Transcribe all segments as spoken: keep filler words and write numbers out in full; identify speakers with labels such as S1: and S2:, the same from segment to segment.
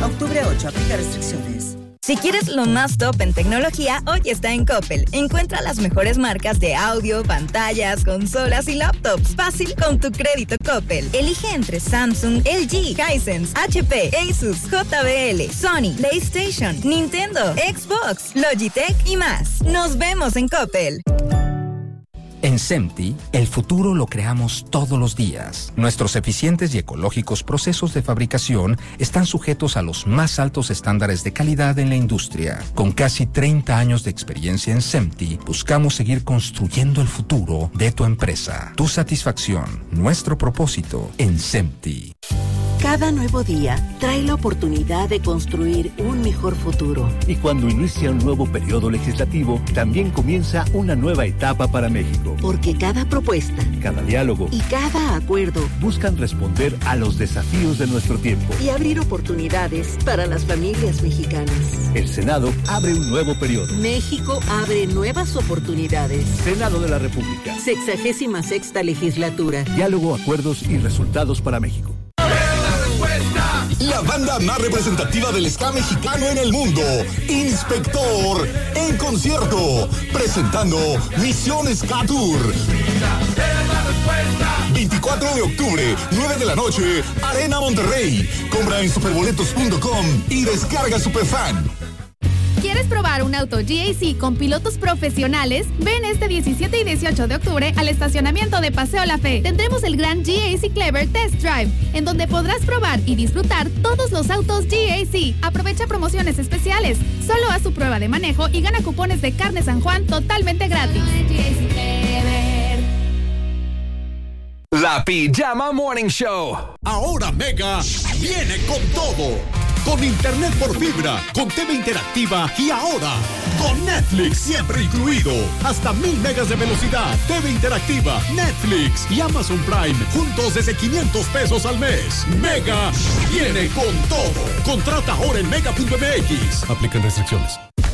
S1: octubre ocho, aplica restricciones.
S2: Si quieres lo más top en tecnología, hoy está en Coppel. Encuentra las mejores marcas de audio, pantallas, consolas y laptops. Fácil con tu crédito Coppel. Elige entre Samsung, L G, Hisense, H P, Asus, J B L, Sony, PlayStation, Nintendo, Xbox, Logitech y más. Nos vemos en Coppel.
S3: En SEMTI, el futuro lo creamos todos los días. Nuestros eficientes y ecológicos procesos de fabricación están sujetos a los más altos estándares de calidad en la industria. Con casi treinta años de experiencia en SEMTI, buscamos seguir construyendo el futuro de tu empresa. Tu satisfacción, nuestro propósito en SEMTI.
S4: Cada nuevo día trae la oportunidad de construir un mejor futuro.
S5: Y cuando inicia un nuevo periodo legislativo, también comienza una nueva etapa para México.
S4: Porque cada propuesta,
S5: cada diálogo
S4: y cada acuerdo
S5: buscan responder a los desafíos de nuestro tiempo
S4: y abrir oportunidades para las familias mexicanas.
S5: El Senado abre un nuevo periodo.
S4: México abre nuevas oportunidades.
S5: Senado de la República.
S4: Sexagésima sexta legislatura.
S5: Diálogo, acuerdos y resultados para México.
S6: La banda más representativa del ska mexicano en el mundo, Inspector, en concierto, presentando Misión Ska Tour. veinticuatro de octubre, nueve de la noche, Arena Monterrey. Compra en superboletos punto com y descarga Superfan.
S7: ¿Quieres probar un auto G A C con pilotos profesionales? Ven este diecisiete y dieciocho de octubre al estacionamiento de Paseo La Fe. Tendremos el gran G A C Clever Test Drive, en donde podrás probar y disfrutar todos los autos G A C. Aprovecha promociones especiales. Solo haz tu prueba de manejo y gana cupones de Carne San Juan totalmente gratis.
S8: La Pijama Morning Show.
S9: Ahora Mega viene con todo. Con internet por fibra, con T V interactiva y ahora con Netflix siempre incluido. Hasta mil megas de velocidad, T V interactiva, Netflix y Amazon Prime juntos desde quinientos pesos al mes. Mega viene con todo. Contrata ahora en mega punto m x. Aplican restricciones.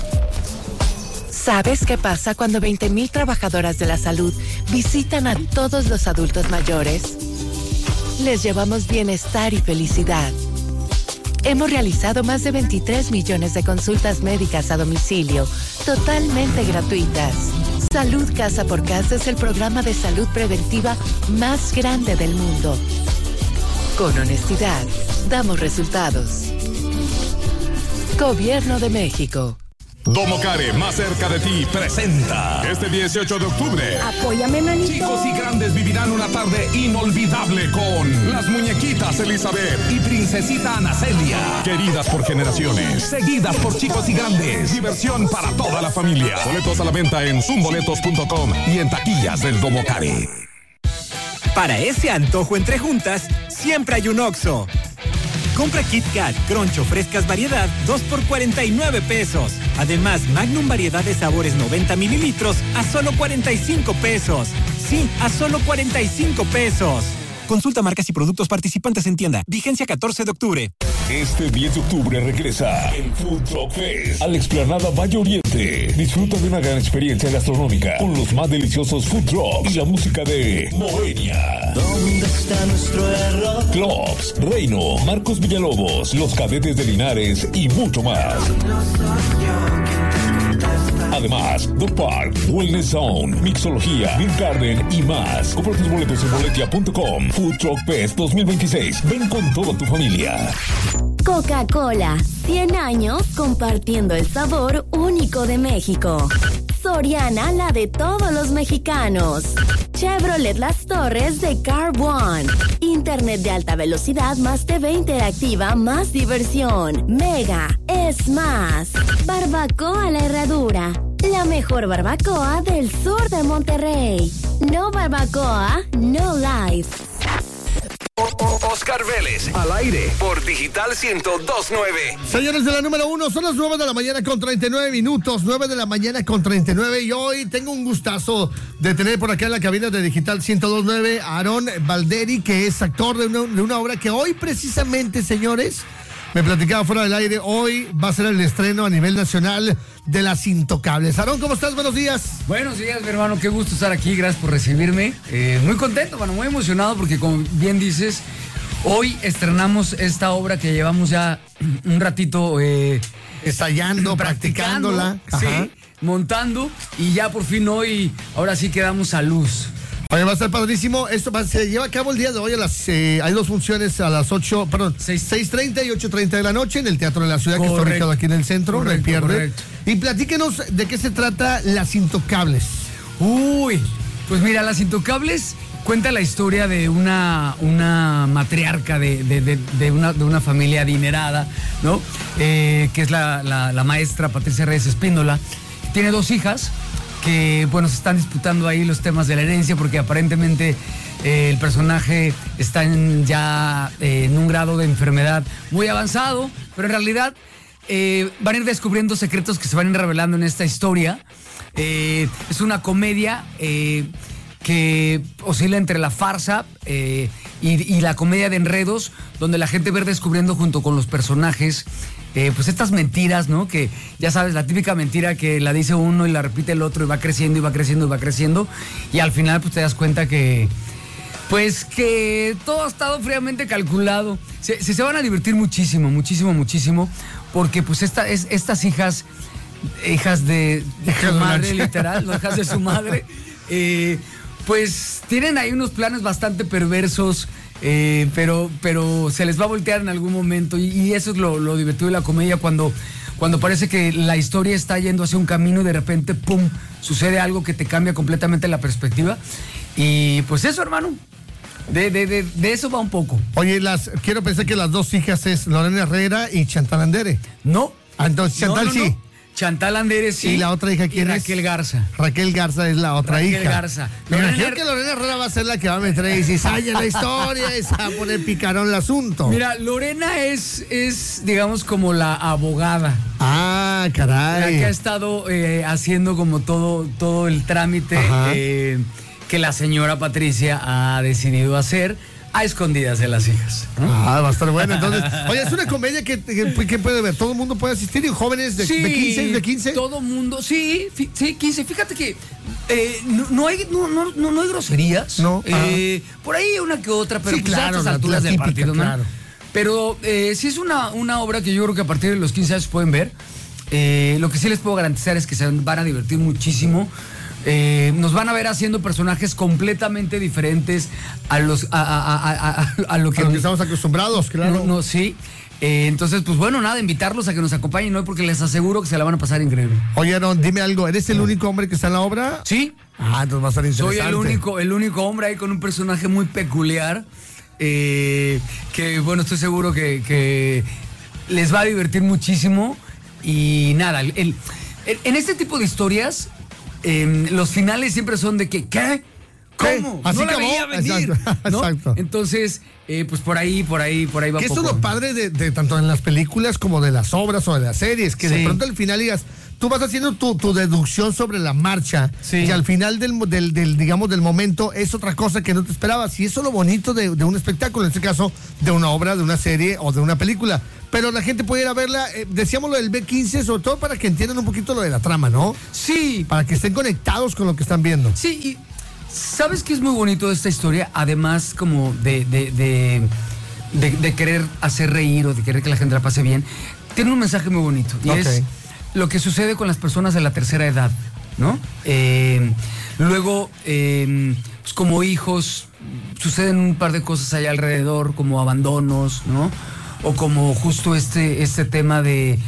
S10: ¿Sabes qué pasa cuando veinte mil trabajadoras de la salud visitan a todos los adultos mayores? Les llevamos bienestar y felicidad. Hemos realizado más de veintitrés millones de consultas médicas a domicilio, totalmente gratuitas. Salud Casa por Casa es el programa de salud preventiva más grande del mundo. Con honestidad, damos resultados. Gobierno de México.
S11: Domocare, más cerca de ti, presenta este dieciocho de octubre.
S12: Apóyame, manito.
S11: Chicos y grandes vivirán una tarde inolvidable con las muñequitas Elizabeth y princesita Ana Celia. Queridas por generaciones, seguidas por chicos y grandes. Diversión para toda la familia. Boletos a la venta en zoom boletos punto com y en taquillas del Domocare.
S13: Para ese antojo entre juntas, siempre hay un Oxxo. Compra Kit Kat, Crunch o frescas variedad, dos por cuarenta y nueve pesos. Además, Magnum variedad de sabores noventa mililitros a solo cuarenta y cinco pesos. Sí, a solo cuarenta y cinco pesos. Consulta marcas y productos participantes en tienda. Vigencia catorce de octubre.
S11: Este diez de octubre regresa el Food Truck Fest a la explanada Valle Oriente. Disfruta de una gran experiencia gastronómica con los más deliciosos food trucks y la música de Moenia.
S14: ¿Dónde está nuestro error?
S11: Clubs, Reino, Marcos Villalobos, Los Cadetes de Linares y mucho más. Además, The Park, Wellness Zone, Mixología, Beer Garden y más. Compra tus boletos en boletia punto com. Food Truck Fest dos mil veintiséis. Ven con toda tu familia.
S15: Coca-Cola, cien años compartiendo el sabor único de México. Soriana, la de todos los mexicanos. Chevrolet Las Torres de Car One. Internet de alta velocidad más T V interactiva más diversión. Mega es más. Barbacoa La Herradura. La mejor barbacoa del sur de Monterrey. No barbacoa, no life.
S8: Oscar Vélez, al aire, por Digital ciento dos punto nueve.
S16: Señores de la número uno, son las nueve de la mañana con treinta y nueve minutos, nueve de la mañana con treinta y nueve, y hoy tengo un gustazo de tener por acá en la cabina de Digital ciento dos punto nueve a Aarón Valderi, que es actor de una, de una obra que hoy precisamente, señores, me platicaba fuera del aire, hoy va a ser el estreno a nivel nacional de Las Intocables. Aarón, ¿cómo estás? Buenos días.
S17: Buenos días, mi hermano, qué gusto estar aquí, gracias por recibirme. Eh, muy contento, bueno, muy emocionado porque, como bien dices,
S12: Hoy estrenamos esta obra que llevamos ya un ratito eh,
S16: ensayando, practicándola,
S12: sí, montando, y ya por fin hoy, ahora sí quedamos a luz.
S16: Oye, va a estar padrísimo. Esto va, se lleva a cabo el día de hoy a las... Eh, hay dos funciones a las ocho, perdón, seis treinta y ocho treinta de la noche en el Teatro de la Ciudad, correcto, que está ubicado aquí en el centro, no hay pierde. Correcto. Y platíquenos de qué se trata Las Intocables.
S12: Uy, pues mira, Las Intocables cuenta la historia de una, una matriarca de, de, de, de, una, de una familia adinerada, ¿no? Eh, que es la, la, la maestra Patricia Reyes Espíndola. Tiene dos hijas que, bueno, se están disputando ahí los temas de la herencia porque aparentemente eh, el personaje está en, ya eh, en un grado de enfermedad muy avanzado, pero en realidad eh, van a ir descubriendo secretos que se van a ir revelando en esta historia. Eh, es una comedia eh, que oscila entre la farsa eh, y, y la comedia de enredos, donde la gente va a ir descubriendo junto con los personajes Eh, pues estas mentiras, ¿no? Que ya sabes, la típica mentira que la dice uno y la repite el otro y va creciendo y va creciendo y va creciendo, y al final pues te das cuenta que pues que todo ha estado fríamente calculado. Se, se, se van a divertir muchísimo, muchísimo, muchísimo, porque pues esta, es, estas hijas, hijas de, de su madre, literal, no, hijas de su madre, eh, pues tienen ahí unos planes bastante perversos. Eh, pero, pero se les va a voltear en algún momento, y, y eso es lo, lo divertido de la comedia, cuando, cuando parece que la historia está yendo hacia un camino y de repente, ¡pum!, sucede algo que te cambia completamente la perspectiva. Y pues eso, hermano, de, de, de, de eso va un poco.
S16: Oye, las quiero pensar que las dos hijas es Lorena Herrera y Chantal Andere.
S12: No.
S16: Ah, entonces Chantal no, no, sí.
S12: No. Chantal Andere sí.
S16: ¿Y la otra hija quién
S12: Raquel
S16: es?
S12: Raquel Garza.
S16: Raquel Garza es la otra
S12: Raquel
S16: hija.
S12: Raquel Garza.
S16: Me
S12: Lorena
S16: imagino que Lorena Herrera va a ser la que va a meter y cizaña en la historia y se va a poner picarón el asunto.
S12: Mira, Lorena es, es, digamos, como la abogada.
S16: Ah, caray.
S12: La que ha estado eh, haciendo como todo, todo el trámite eh, que la señora Patricia ha decidido hacer a escondidas de las hijas, ¿no?
S16: Ah, va a estar bueno. Entonces, oye, es una comedia que, que, que puede ver, todo el mundo puede asistir, y jóvenes de,
S12: sí,
S16: de quince, de quince.
S12: Todo mundo, sí, sí, quince. Fíjate que eh, no, no hay no, no, no, no hay groserías.
S16: No.
S12: Eh, por ahí una que otra, pero
S16: sí,
S12: pues
S16: claro,
S12: a estas
S16: la,
S12: alturas
S16: la
S12: del
S16: típica,
S12: partido, ¿no?
S16: Claro.
S12: Pero eh, sí es una, una obra que yo creo que a partir de los quince años pueden ver. Eh, lo que sí les puedo garantizar es que se van a divertir muchísimo. Eh, nos van a ver haciendo personajes completamente diferentes a los a, a, a, a, a lo que,
S16: a lo que estamos acostumbrados, claro.
S12: No, no sí. Eh, entonces, pues bueno, nada, invitarlos a que nos acompañen hoy, porque les aseguro que se la van a pasar increíble.
S16: Oye, Aaron, dime algo, ¿eres el único hombre que está en la obra?
S12: Sí.
S16: Ah, entonces va a estar interesante.
S12: Soy el único, el único hombre ahí con un personaje muy peculiar, eh, que bueno, estoy seguro que, que les va a divertir muchísimo. Y nada, el, el, el, en este tipo de historias, Eh, los finales siempre son de que, ¿qué? ¿Cómo?
S16: Así
S12: no la
S16: acabó.
S12: veía venir,
S16: Exacto.
S12: ¿no?
S16: Exacto.
S12: Entonces, eh, pues por ahí, por ahí, por ahí va.
S16: Que
S12: poco.
S16: eso es lo padre de, de tanto en las películas como de las obras o de las series, que sí, de pronto al final digas, tú vas haciendo tu, tu deducción sobre la marcha, sí, y al final del, del, del, digamos, del momento es otra cosa que no te esperabas. Y eso es lo bonito de, de un espectáculo, en este caso, de una obra, de una serie o de una película. Pero la gente puede ir a verla, eh, decíamos lo del B quince, sobre todo para que entiendan un poquito lo de la trama, ¿no?
S12: Sí.
S16: Para que estén conectados con lo que están viendo.
S12: Sí, y ¿sabes qué es muy bonito de esta historia? Además, como de, de, de, de, de querer hacer reír o de querer que la gente la pase bien, tiene un mensaje muy bonito. Y okay, es lo que sucede con las personas de la tercera edad, ¿no? Eh, luego, eh, pues como hijos, suceden un par de cosas allá alrededor, como abandonos, ¿no? O como justo este, este tema de,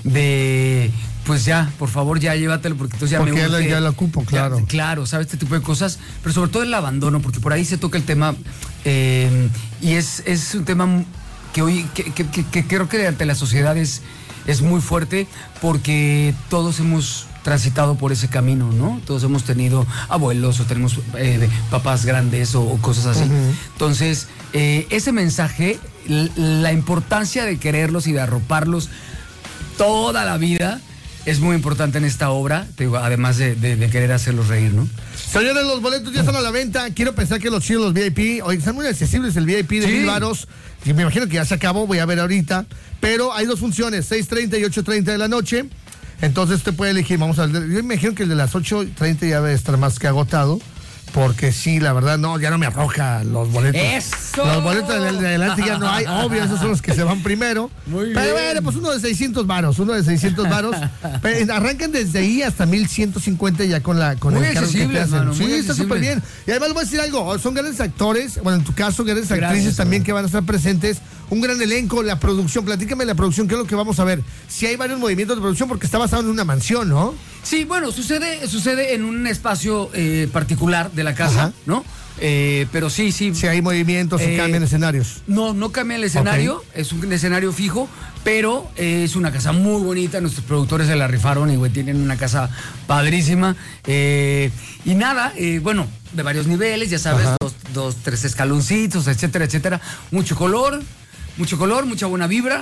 S12: de, pues ya, por favor, ya llévatelo porque entonces ya
S16: porque
S12: me
S16: Porque ya lo ocupo, claro.
S12: Ya, claro, ¿sabes? Este tipo de cosas, pero sobre todo el abandono, porque por ahí se toca el tema, eh, y es, es un tema que hoy, que, que, que, que creo que ante la sociedad es, es muy fuerte, porque todos hemos transitado por ese camino, ¿no? Todos hemos tenido abuelos o tenemos eh, papás grandes o, o cosas así. Uh-huh. Entonces, eh, ese mensaje, la importancia de quererlos y de arroparlos toda la vida es muy importante en esta obra, te digo, además de, de, de querer hacerlos reír, ¿no?
S16: Señores, los boletos ya están a la venta. Quiero pensar que los chidos, los V I P, oye, están muy accesibles. El V I P de sí, mil varos, y me imagino que ya se acabó, voy a ver ahorita. Pero hay dos funciones, seis treinta y ocho treinta de la noche. Entonces usted puede elegir, vamos a ver, yo me imagino que el de las ocho treinta ya debe estar más que agotado, porque sí, la verdad, no, ya no me arroja los boletos.
S12: ¡Eso!
S16: Los boletos de, de adelante ya no hay, obvio, esos son los que se van primero.
S12: Muy
S16: Pero
S12: bien.
S16: bueno, pues uno de seiscientos varos, uno de seiscientos varos. Pero arrancan desde ahí hasta mil ciento cincuenta ya con la con
S12: Muy
S16: el cargo que te
S12: accesibles,
S16: hacen.
S12: mano,
S16: Sí,
S12: muy
S16: está súper
S12: accesibles.
S16: bien. Y además les voy a decir algo, son grandes actores, bueno, en tu caso, grandes
S12: Gracias,
S16: actrices también
S12: hermano.
S16: que van a estar presentes. Un gran elenco, la producción, platícame la producción, ¿qué es lo que vamos a ver? Si hay varios movimientos de producción porque está basado en una mansión, ¿no?
S12: Sí, bueno, sucede, sucede en un espacio eh, particular de la casa,
S16: Ajá.
S12: ¿no? Eh, pero sí, sí.
S16: Si hay movimientos, si
S12: Eh,
S16: cambian escenarios.
S12: No, no cambia el escenario,
S16: Ok.
S12: es un escenario fijo, pero eh, es una casa muy bonita, nuestros productores se la rifaron y güey, tienen una casa padrísima. Eh, y nada, eh, bueno, de varios niveles, ya sabes, dos, dos, tres escaloncitos, etcétera, etcétera. Mucho color, mucho color, mucha buena vibra.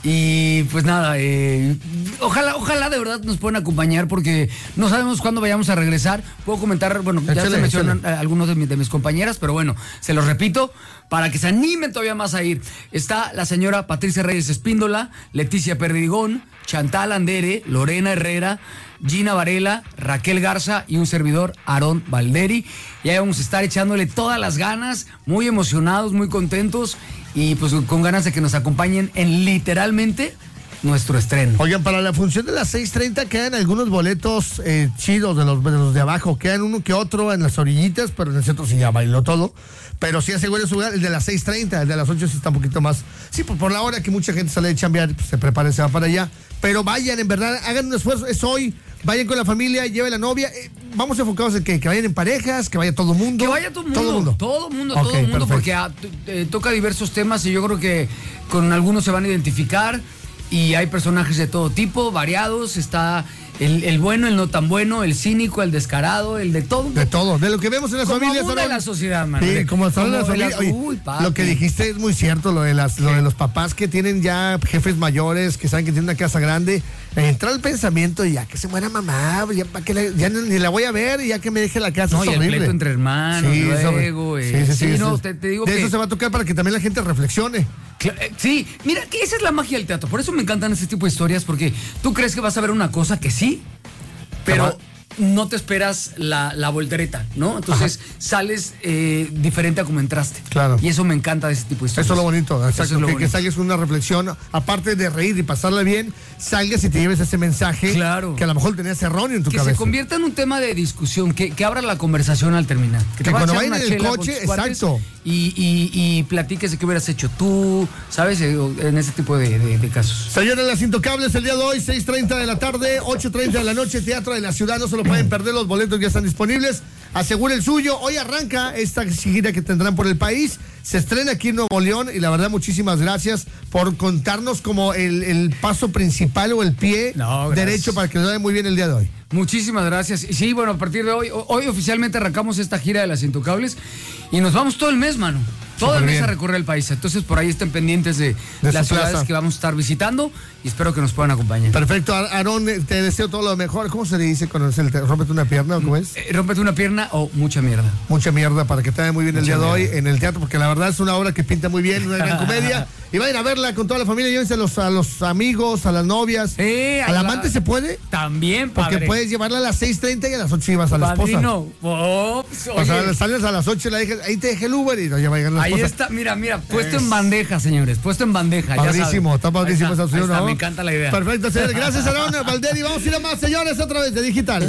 S12: Y pues nada, eh, ojalá, ojalá de verdad nos puedan acompañar porque no sabemos cuándo vayamos a regresar. Puedo comentar, bueno, ya
S16: Échale,
S12: se mencionan
S16: échale.
S12: eh, algunos de, mi- de mis compañeras, pero bueno, se los repito para que se animen todavía más a ir. Está la señora Patricia Reyes Espíndola, Leticia Perdigón, Chantal Andere, Lorena Herrera, Gina Varela, Raquel Garza y un servidor, Aarón Valderi. Y ahí vamos a estar echándole todas las ganas, muy emocionados, muy contentos y pues con ganas de que nos acompañen en literalmente nuestro estreno.
S16: Oigan, para la función de las seis treinta quedan algunos boletos eh, chidos de los, de los de abajo. Quedan uno que otro en las orillitas, pero en el centro sí ya bailó todo. Pero sí asegura su lugar. El de las seis treinta, el de las ocho sí está un poquito más. Sí, pues por la hora que mucha gente sale de chambear, pues se prepara y se va para allá. Pero vayan, en verdad, hagan un esfuerzo. Es hoy. Vayan con la familia, lleven la novia. Eh, vamos enfocados en que, que vayan en parejas, que vaya todo mundo.
S12: Que vaya todo el mundo.
S16: Todo mundo.
S12: Todo mundo,
S16: Ok,
S12: todo el mundo,
S16: perfecto.
S12: porque ah, t- eh, toca diversos temas y yo creo que con algunos se van a identificar y hay personajes de todo tipo, variados. Está el, el bueno, el no tan bueno, el cínico, el descarado, el de todo.
S16: De todo, de lo que vemos en las
S12: Como
S16: familias.
S12: abunda
S16: Aarón.
S12: la sociedad, mano.
S16: Sí,
S12: De-
S16: como están en
S12: como
S16: las
S12: de
S16: familias.
S12: las-
S16: Oye,
S12: uy, papi.
S16: lo que dijiste es muy cierto, lo de las, lo de los papás que tienen ya jefes mayores, que saben que tienen una casa grande. Entra el pensamiento y ya que se muera mamá, ya, para que le- ya ni, ni la voy a ver, y ya que me deje la casa.
S12: No,
S16: es
S12: y el
S16: horrible.
S12: pleito entre hermanos,
S16: Sí, es horrible.
S12: luego, eh,
S16: Sí, sí, sí,
S12: sí, no,
S16: sí.
S12: te- te digo
S16: de
S12: que-
S16: eso se va a tocar para que también la gente reflexione.
S12: Cla- eh, Sí, mira, que esa es la magia del teatro. Por eso me encantan este tipo de historias, porque tú crees que vas a ver una cosa que sí, pero
S16: Ajá.
S12: no te esperas la, la voltereta, ¿no? Entonces sales eh, diferente a como entraste.
S16: Claro.
S12: Y eso me encanta de ese tipo de historias.
S16: Eso es lo bonito,
S12: Eso
S16: exacto,
S12: es lo
S16: que, que
S12: bonito.
S16: salgas con una reflexión, aparte de reír y pasarla bien, salgas y te lleves ese mensaje
S12: Claro.
S16: que a lo mejor tenías erróneo en tu
S12: Que
S16: cabeza.
S12: se convierta en un tema de discusión, que, que abra la conversación al terminar.
S16: Que
S12: te vas a
S16: cuando
S12: echar
S16: vayan
S12: una
S16: en el
S12: chela con
S16: coche,
S12: tus cuates
S16: exacto.
S12: Y, y, y platiques de qué hubieras hecho tú, ¿sabes? Eh, o En ese tipo de, de- de casos.
S16: Señores, las Intocables el día de hoy, seis treinta de la tarde, ocho treinta de la noche, Teatro de la Ciudad, no se lo pueden perder, los boletos ya están disponibles. Asegure el suyo. Hoy arranca esta gira que tendrán por el país. Se estrena aquí en Nuevo León y la verdad muchísimas gracias por contarnos como el, el paso principal o el pie
S12: No, gracias.
S16: derecho para que nos vaya muy bien el día de hoy.
S12: Muchísimas gracias. Y sí, bueno, a partir de hoy, hoy oficialmente arrancamos esta gira de las Intocables y nos vamos todo el mes, mano. Todo el
S16: Súper
S12: mes
S16: bien.
S12: a recorrer el país. Entonces, por ahí estén pendientes de,
S16: De
S12: las
S16: su
S12: ciudades
S16: plaza.
S12: que vamos a estar visitando y espero que nos puedan acompañar.
S16: Perfecto, Ar- Aarón, eh, te deseo todo lo mejor. ¿Cómo se le dice cuando se le rompete una pierna o cómo es?
S12: Eh, rómpete una pierna o mucha mierda.
S16: Mucha mierda para que te vaya muy bien el
S12: Mucha
S16: día de hoy
S12: mierda.
S16: en el teatro, porque la verdad es una obra que pinta muy bien, una gran comedia. Y vayan a verla con toda la familia, llévense a los, a los amigos, a las novias.
S12: Eh,
S16: ¿Al
S12: a la-
S16: amante se puede?
S12: También,
S16: Porque
S12: padre.
S16: puedes llevarla a las seis treinta y a las ocho ibas a la esposa.
S12: Padrino. Ops,
S16: O sea,
S12: oye.
S16: sales a las ocho y la dejas, ahí te dejé el Uber y no lleva a la
S12: Ahí
S16: esposa.
S12: está, mira, mira, puesto
S16: Es-
S12: en bandeja, señores, puesto en bandeja. ya
S16: Padrísimo,
S12: saben.
S16: está padrísimo
S12: Ahí
S16: esa opción,
S12: ahí está,
S16: ¿no?
S12: me encanta la idea.
S16: Perfecto, señores. Gracias, Aarón Valderi. Vamos a ir a más, señores, otra vez de Digital.